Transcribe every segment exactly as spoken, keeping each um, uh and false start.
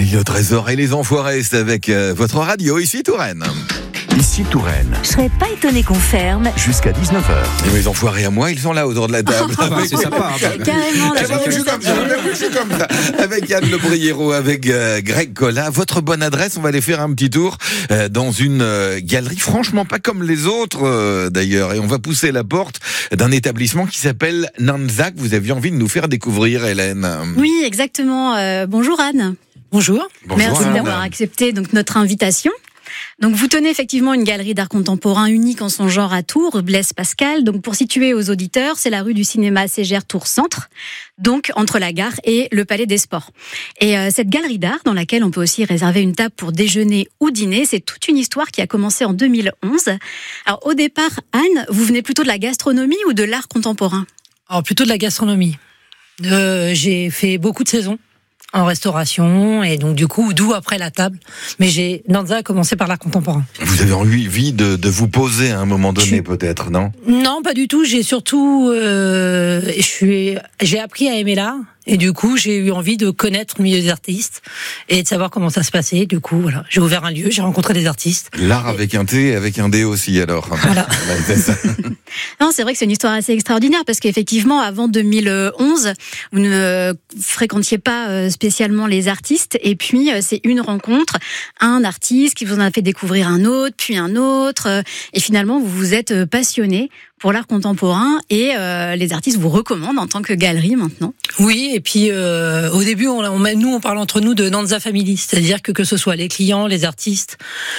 L'île au trésor et les enfoirés, c'est avec euh, votre radio, ici Touraine. Ici Touraine. Je serais pas étonné qu'on ferme. Jusqu'à dix-neuf heures. Et mes enfoirés à moi, ils sont là autour de la table. Ah bah, c'est sympa. Hein, Carrément. Eh ben, je suis comme ça, je suis comme ça. Avec Yann Le Briero, avec euh, Greg Collat. Votre bonne adresse, on va aller faire un petit tour euh, dans une euh, galerie, franchement pas comme les autres euh, d'ailleurs. Et on va pousser la porte d'un établissement qui s'appelle Nanza, que vous aviez envie de nous faire découvrir, Hélène. Oui, exactement. Euh, bonjour Anne. Bonjour. Bonjour, Merci Anne. d'avoir accepté donc notre invitation. Donc vous tenez effectivement une galerie d'art contemporain unique en son genre à Tours, Blaise Pascal. Donc pour situer aux auditeurs, c'est la rue du cinéma Ségère Tours Centre, donc entre la gare et le Palais des Sports. Et euh, cette galerie d'art, dans laquelle on peut aussi réserver une table pour déjeuner ou dîner, c'est toute une histoire qui a commencé en deux mille onze. Alors au départ, Anne, vous venez plutôt de la gastronomie ou de l'art contemporain ? Alors plutôt de la gastronomie. Euh, j'ai fait beaucoup de saisons en restauration et donc du coup d'où après la table. Mais j'ai Nanza a commencé par l'art contemporain. Vous avez envie de, de vous poser à un moment donné, Je- peut-être, non? Non, pas du tout. J'ai surtout, euh, je suis, j'ai appris à aimer l'art et du coup j'ai eu envie de connaître le milieu des artistes et de savoir comment ça se passait. Du coup, voilà, j'ai ouvert un lieu, j'ai rencontré des artistes. L'art avec un T, avec un D aussi, alors. Voilà. Ouais, c'est ça. Non, c'est vrai que c'est une histoire assez extraordinaire parce qu'effectivement, avant deux mille onze, vous ne fréquentiez pas euh, spécialement les artistes et puis euh, c'est une rencontre, un artiste qui vous en a fait découvrir un autre, puis un autre euh, et finalement vous vous êtes passionné pour l'art contemporain et euh, les artistes vous recommandent en tant que galerie maintenant. Oui, et puis euh, au début, on, on, nous, on parle entre nous de Nanza Family, c'est-à-dire que que ce soit les clients, les artistes,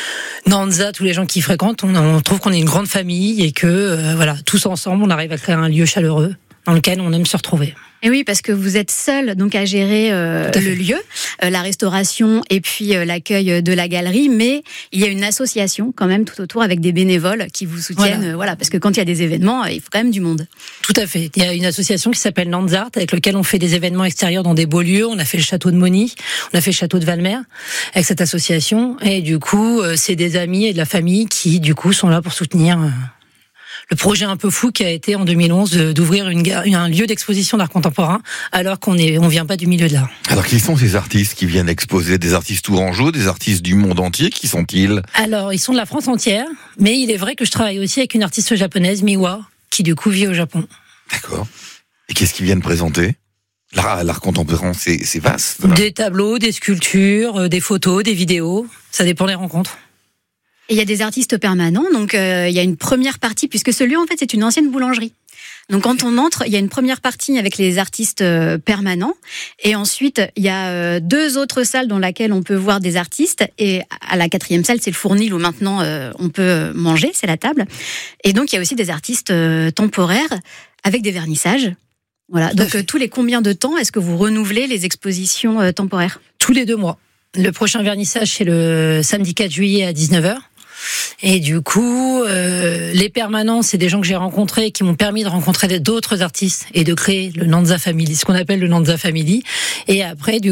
Nanza, tous les gens qui fréquentent, on, on trouve qu'on est une grande famille et que euh, voilà, tous ensemble, on arrive à créer un lieu chaleureux dans lequel on aime se retrouver. Et oui, parce que vous êtes seul donc à gérer euh, Tout à fait. le lieu, euh, la restauration et puis euh, l'accueil de la galerie, mais il y a une association quand même tout autour avec des bénévoles qui vous soutiennent, Voilà. euh, voilà, parce que quand il y a des événements, euh, il faut quand même du monde. Tout à fait. Il y a une association qui s'appelle Nanzart avec laquelle on fait des événements extérieurs dans des beaux lieux. On a fait le château de Moni, on a fait le château de Valmer avec cette association. Et du coup, euh, c'est des amis et de la famille qui, du coup, sont là pour soutenir euh, le projet un peu fou qui a été en deux mille onze de- d'ouvrir une, ga- un lieu d'exposition d'art contemporain alors qu'on est, on vient pas du milieu de l'art. Alors, qui sont ces artistes qui viennent exposer? Des artistes tourangeaux, des artistes du monde entier? Qui sont-ils? Alors, ils sont de la France entière, mais il est vrai que je travaille aussi avec une artiste japonaise, Miwa, qui du coup vit au Japon. D'accord. Et qu'est-ce qu'ils viennent présenter? L'art, l'art contemporain, c'est, c'est vaste. Des tableaux, des sculptures, euh, des photos, des vidéos. Ça dépend des rencontres. Et il y a des artistes permanents, donc euh, il y a une première partie, puisque ce lieu en fait c'est une ancienne boulangerie. Donc quand on entre, il y a une première partie avec les artistes euh, permanents, et ensuite il y a euh, deux autres salles dans lesquelles on peut voir des artistes, et à la quatrième salle c'est le fournil où maintenant euh, on peut manger, c'est la table. Et donc il y a aussi des artistes euh, temporaires avec des vernissages. Voilà. Tout à Donc fait. euh, tous les combien de temps est-ce que vous renouvelez les expositions euh, temporaires ? Tous les deux mois. Le prochain vernissage, c'est le samedi quatre juillet à dix-neuf heures. Et du coup, euh, les permanents, c'est des gens que j'ai rencontrés qui m'ont permis de rencontrer d'autres artistes et de créer le Nanza Family, ce qu'on appelle le Nanza Family. Et après, du